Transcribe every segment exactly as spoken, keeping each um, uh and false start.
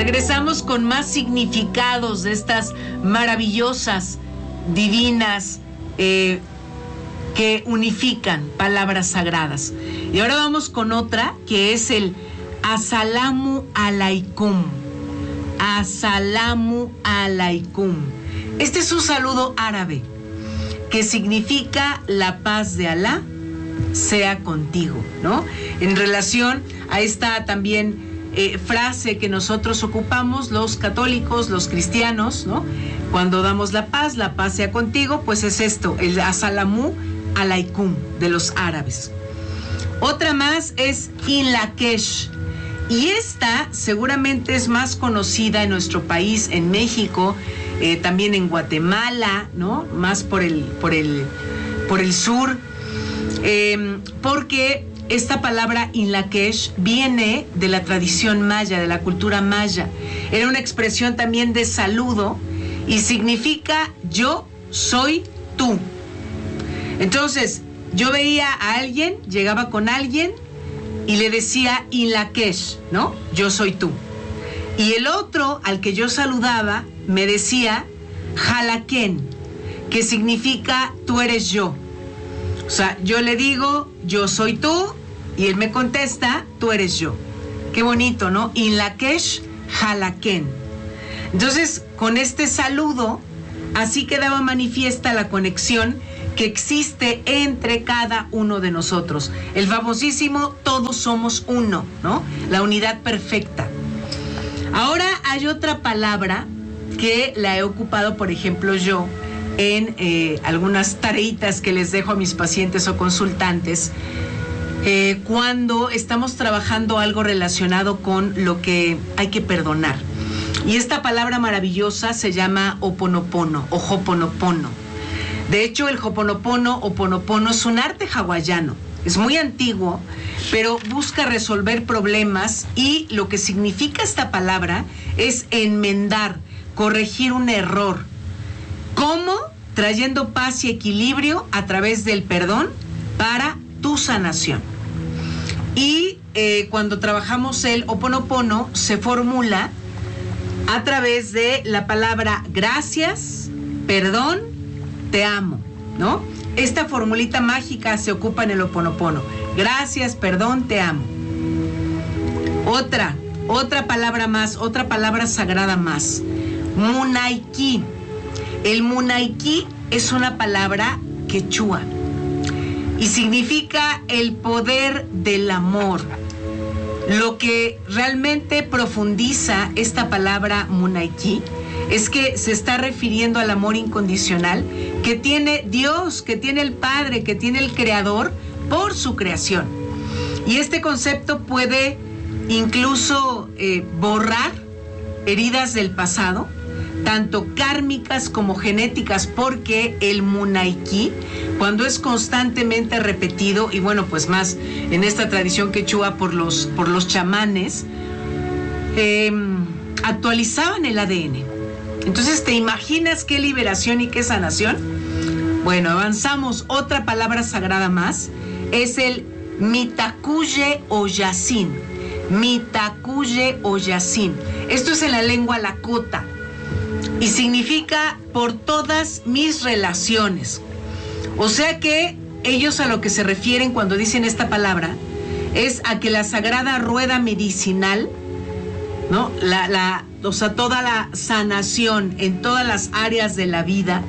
Regresamos con más significados de estas maravillosas, divinas, eh, que unifican palabras sagradas. Y ahora vamos con otra, que es el Asalamu alaikum. Asalamu alaikum. Este es un saludo árabe que significa la paz de Alá sea contigo, ¿no? En relación a esta también eh, frase que nosotros ocupamos, los católicos, los cristianos, ¿no? Cuando damos la paz, la paz sea contigo, pues es esto, el Asalamu alaikum de los árabes. Otra más es Inlakesh, y esta seguramente es más conocida en nuestro país, en México, eh, también en Guatemala, ¿no? Más por el, por el, por el sur, eh, porque esta palabra Inlakesh viene de la tradición maya, de la cultura maya. Era una expresión también de saludo y significa yo soy tú. Entonces, yo veía a alguien, llegaba con alguien y le decía Inlakesh, ¿no? Yo soy tú. Y el otro al que yo saludaba me decía Jalaken, que significa tú eres yo. O sea, yo le digo yo soy tú y él me contesta tú eres yo. Qué bonito, ¿no? Inlakesh Jalaken. Entonces, con este saludo, así quedaba manifiesta la conexión que existe entre cada uno de nosotros. El famosísimo todos somos uno, ¿no? La unidad perfecta. Ahora hay otra palabra que la he ocupado, por ejemplo, yo en eh, algunas tareitas que les dejo a mis pacientes o consultantes eh, cuando estamos trabajando algo relacionado con lo que hay que perdonar. Y esta palabra maravillosa se llama Ho'oponopono o Ho'oponopono. De hecho, el Ho'oponopono o Ponopono es un arte hawaiano. Es muy antiguo, pero busca resolver problemas y lo que significa esta palabra es enmendar, corregir un error. ¿Cómo? Trayendo paz y equilibrio a través del perdón para tu sanación. Y eh, cuando trabajamos el Ho'oponopono se formula a través de la palabra gracias, perdón, te amo, ¿no? Esta formulita mágica se ocupa en el Ho'oponopono. Gracias, perdón, te amo. Otra, otra palabra más, otra palabra sagrada más. Munaiki. El Munaiki es una palabra quechua y significa el poder del amor. Lo que realmente profundiza esta palabra Munaiki es que se está refiriendo al amor incondicional que tiene Dios, que tiene el Padre, que tiene el Creador por su creación. Y este concepto puede incluso eh, borrar heridas del pasado, tanto kármicas como genéticas, porque el Munaiki, cuando es constantemente repetido, y bueno, pues más en esta tradición quechua por los, por los chamanes, eh, actualizaban el A D N. Entonces, ¿te imaginas qué liberación y qué sanación? Bueno, avanzamos. Otra palabra sagrada más es el Mitakuye Oyasin. Mitakuye Oyasin. Esto es en la lengua lakota y significa por todas mis relaciones. O sea que ellos a lo que se refieren cuando dicen esta palabra es a que la sagrada rueda medicinal, ¿no? La, la, o sea, toda la sanación en todas las áreas de la vida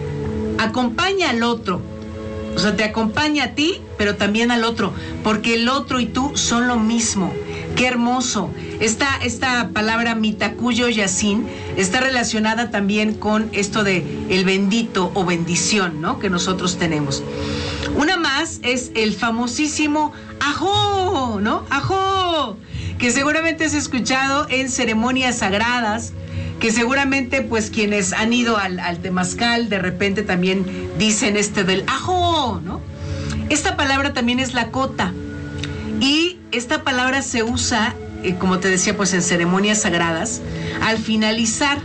acompaña al otro. O sea, te acompaña a ti, pero también al otro, porque el otro y tú son lo mismo. ¡Qué hermoso! Esta, esta palabra Mitakuye Oyasin está relacionada también con esto de el bendito o bendición, ¿no? Que nosotros tenemos. Una más es el famosísimo Ajó, ¿no? Ajó, que seguramente has escuchado en ceremonias sagradas, que seguramente pues quienes han ido al, al temazcal de repente también dicen este del Ajó, ¿no? Esta palabra también es lakota y esta palabra se usa, eh, como te decía, pues en ceremonias sagradas. Al finalizar,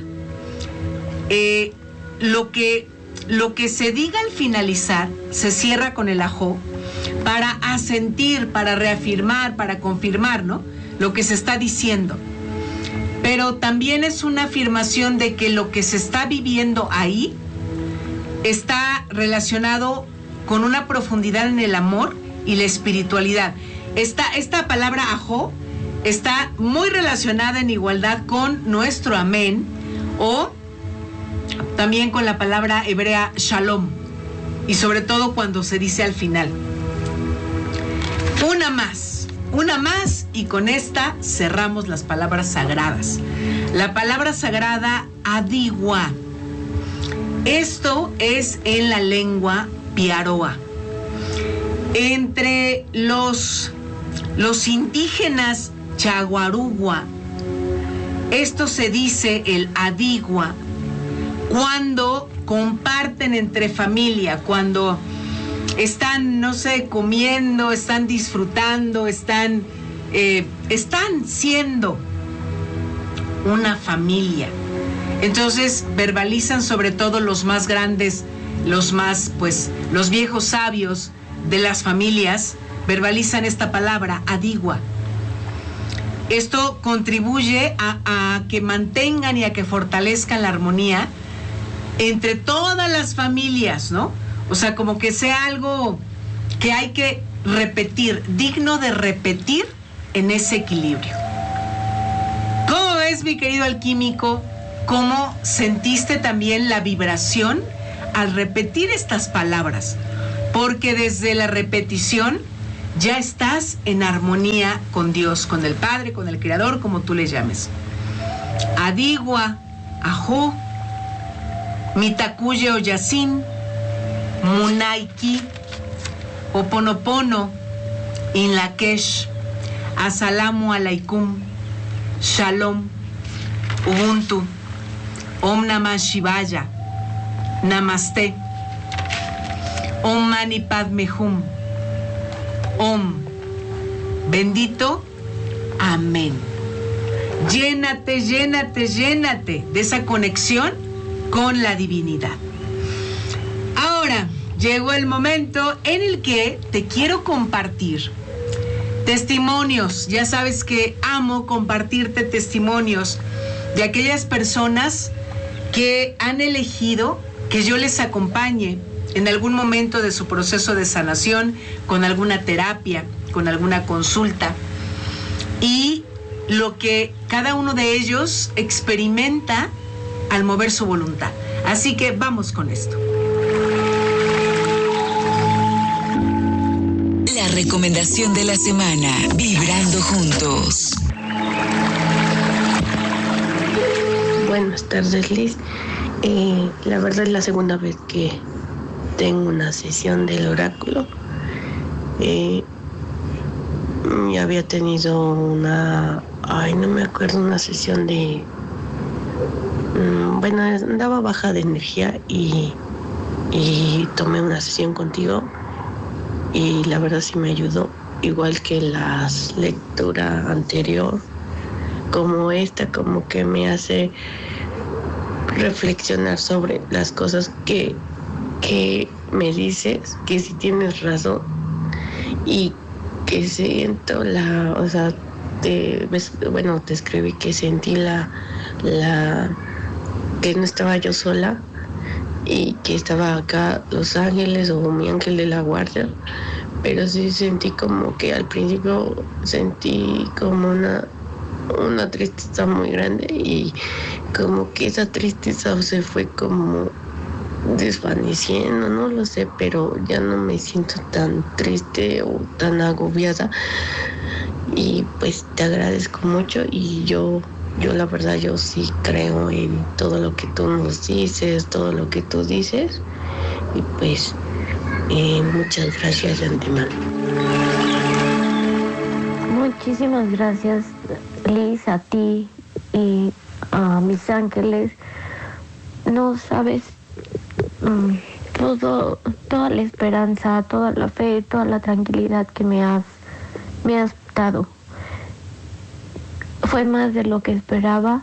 eh, lo que, lo que se diga al finalizar se cierra con el ajó para asentir, para reafirmar, para confirmar, ¿no? Lo que se está diciendo. pero también es una afirmación de que lo que se está viviendo ahí está relacionado con una profundidad en el amor y la espiritualidad. Esta, esta palabra ajó está muy relacionada en igualdad con nuestro amén, o también con la palabra hebrea shalom, y sobre todo cuando se dice al final. Una más, una más, y con esta cerramos las palabras sagradas. La palabra sagrada adigua. Esto es en la lengua piaroa. Entre los, los indígenas chaguarugua, esto se dice el adigua cuando comparten entre familia, cuando están, no sé, comiendo, están disfrutando, están, eh, están siendo una familia. Entonces verbalizan, sobre todo los más grandes, los más, pues, los viejos sabios de las familias, verbalizan esta palabra, adigua. Esto contribuye a, a que mantengan y a que fortalezcan la armonía entre todas las familias, ¿no? O sea, como que sea algo que hay que repetir, digno de repetir en ese equilibrio. ¿Cómo ves, mi querido alquímico? ¿Cómo sentiste también la vibración al repetir estas palabras? Porque desde la repetición ya estás en armonía con Dios, con el Padre, con el Creador, como tú le llames. Adigua, ajú, mitakuye oyasin, munaiki, oponopono, inlakesh, asalamu alaikum, shalom, ubuntu, om namah shivaya, namaste, om mani padme hum, om, bendito, amén. Llénate, llénate, llénate de esa conexión con la divinidad. Ahora llegó el momento en el que te quiero compartir testimonios. Ya sabes que amo compartirte testimonios de aquellas personas que han elegido que yo les acompañe en algún momento de su proceso de sanación, con alguna terapia, con alguna consulta, y lo que cada uno de ellos experimenta al mover su voluntad. Así que vamos con esto. La recomendación de la semana, vibrando juntos. Buenas tardes, Liz. Eh, la verdad es la segunda vez que tengo una sesión del oráculo. Eh, ya había tenido una, ay, no me acuerdo, una sesión de, bueno, andaba baja de energía y, y tomé una sesión contigo y la verdad sí me ayudó, igual que la lectura anterior, como esta, como que me hace reflexionar sobre las cosas que, que me dices, que si tienes razón, y que siento la, o sea, te, bueno, te escribí que sentí la, la, que no estaba yo sola y que estaba acá los ángeles o mi ángel de la guardia, pero sí sentí como que al principio sentí como una, una tristeza muy grande y como que esa tristeza se fue como desvaneciendo, no lo sé, pero ya no me siento tan triste o tan agobiada y pues te agradezco mucho y yo yo la verdad yo sí creo en todo lo que tú nos dices, todo lo que tú dices y pues eh, muchas gracias de antemano. Muchísimas gracias, Liz, a ti y a mis ángeles. No sabes todo, toda la esperanza, toda la fe, toda la tranquilidad que me has, me has dado. Fue más de lo que esperaba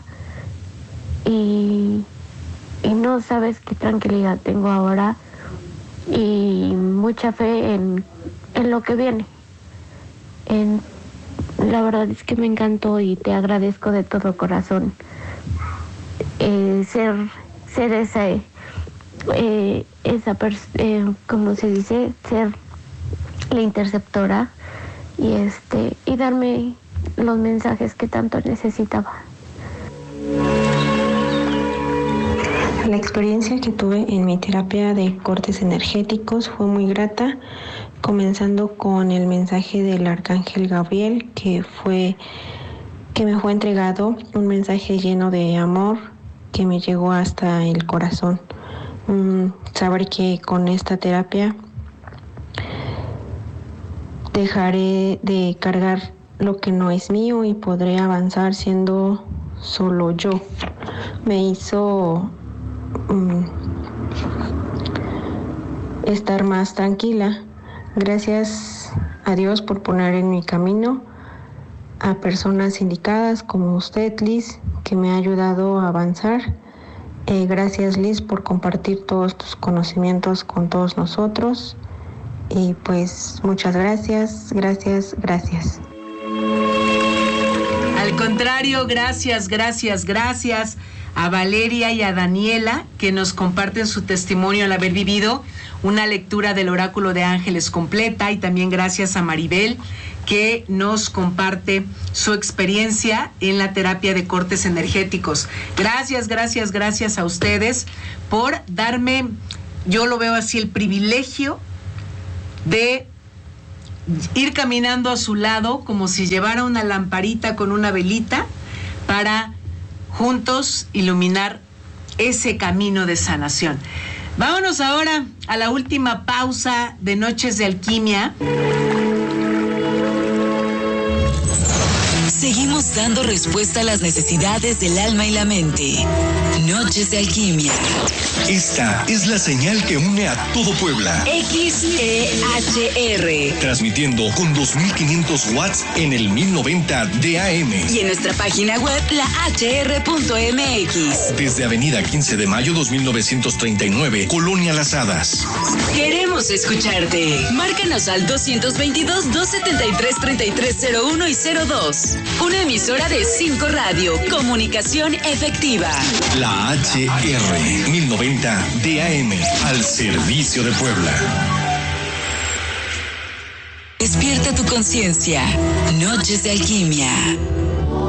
y, y no sabes qué tranquilidad tengo ahora y mucha fe en, en lo que viene, en la verdad es que me encantó y te agradezco de todo corazón eh, ser, ser esa, eh, esa pers- eh, ¿cómo se dice? Ser la interceptora y este y darme los mensajes que tanto necesitaba. La experiencia que tuve en mi terapia de cortes energéticos fue muy grata, comenzando con el mensaje del arcángel Gabriel, que fue que me fue entregado, un mensaje lleno de amor que me llegó hasta el corazón. Um, saber que con esta terapia dejaré de cargar lo que no es mío y podré avanzar siendo solo yo. Me hizo um, estar más tranquila. Gracias a Dios por poner en mi camino a personas indicadas como usted, Liz, que me ha ayudado a avanzar. Eh, gracias, Liz, por compartir todos tus conocimientos con todos nosotros. Y pues muchas gracias, gracias, gracias. Al contrario, gracias, gracias, gracias a Valeria y a Daniela, que nos comparten su testimonio al haber vivido una lectura del oráculo de ángeles completa, y también gracias a Maribel, que nos comparte su experiencia en la terapia de cortes energéticos. Gracias, gracias, gracias a ustedes por darme, yo lo veo así, el privilegio de ir caminando a su lado como si llevara una lamparita con una velita para juntos iluminar ese camino de sanación. Vámonos ahora a la última pausa de Noches de Alquimia. Seguimos dando respuesta a las necesidades del alma y la mente. Noches de Alquimia. Esta es la señal que une a todo Puebla. X E H R. Transmitiendo con dos mil quinientos watts en el mil noventa de A M. Y en nuestra página web, la h r punto m x. Desde Avenida quince de mayo dos mil novecientos treinta y nueve, Colonia Las Hadas. Queremos escucharte. Márcanos al dos dos dos, dos siete tres, tres tres cero uno y cero dos. Una emisora de cinco Radio. Comunicación efectiva. La H R mil noventa de A M, al servicio de Puebla. Despierta tu conciencia. Noches de Alquimia.